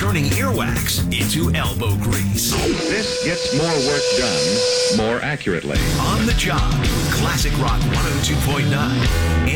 turning earwax into elbow grease. This gets more work done more accurately. On the job with Classic Rock 102.9.